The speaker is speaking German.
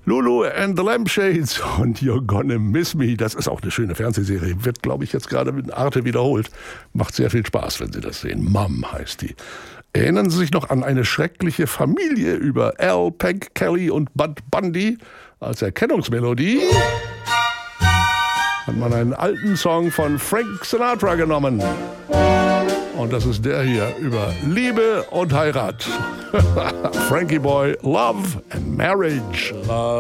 Lulu and the Lampshades und You're Gonna Miss Me. Das ist auch eine schöne Fernsehserie. Wird, glaube ich, jetzt gerade mit Arte wiederholt. Macht sehr viel Spaß, wenn Sie das sehen. Mom heißt die. Erinnern Sie sich noch an eine schreckliche Familie über Al, Peg, Kelly und Bud Bundy? Als Erkennungsmelodie hat man einen alten Song von Frank Sinatra genommen. Und das ist der hier über Liebe und Heirat. Frankie Boy, Love and Marriage.